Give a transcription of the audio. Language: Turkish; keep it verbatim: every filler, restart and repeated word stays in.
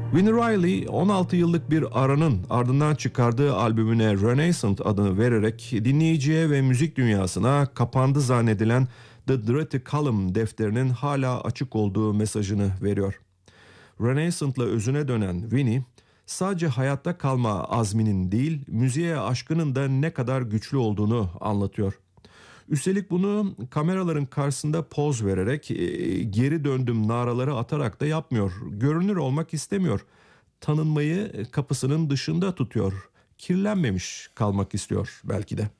Vini Riley on altı yıllık bir aranın ardından çıkardığı albümüne Renaissance adını vererek dinleyiciye ve müzik dünyasına kapandı zannedilen The Dirty Column defterinin hala açık olduğu mesajını veriyor. Renaissance'la özüne dönen Vini, sadece hayatta kalma azminin değil, müziğe aşkının da ne kadar güçlü olduğunu anlatıyor. Üstelik bunu kameraların karşısında poz vererek, e, geri döndüm naraları atarak da yapmıyor. Görünür olmak istemiyor. Tanınmayı kapısının dışında tutuyor. Kirlenmemiş kalmak istiyor belki de.